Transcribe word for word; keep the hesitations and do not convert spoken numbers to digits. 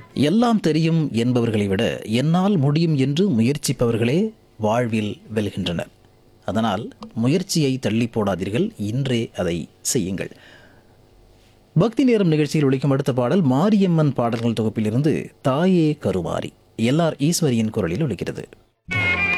எல்லாம் தெரியும் என்பவர்களை விட என்னால் முடியும் என்று முயற்சிப்பவர்களே வாழ்வில் வெல்கின்றனர். அதனால் முயற்சியை தள்ளி போடாதீர்கள், இன்றே அதை செய்யுங்கள். பக்தி நேரம் நிகழ்ச்சியில் ஒலிக்கும் அடுத்த பாடல் மாரியம்மன் பாடல்கள் தொகுப்பிலிருந்து தாயே கருமாரி எல் ஆர் ஈஸ்வரியின் குரலில் ஒலிக்கிறது.